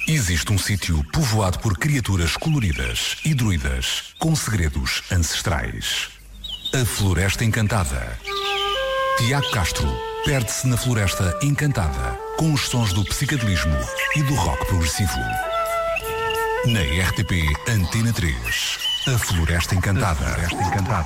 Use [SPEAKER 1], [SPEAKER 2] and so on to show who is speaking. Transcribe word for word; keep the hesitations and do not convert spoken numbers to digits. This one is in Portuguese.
[SPEAKER 1] Existe um sítio povoado por criaturas coloridas e druidas com segredos ancestrais. A Floresta Encantada. Tiago Castro perde-se na Floresta Encantada com os sons do psicadelismo e do rock progressivo. Na R T P Antena três. A Floresta Encantada. A Floresta Encantada.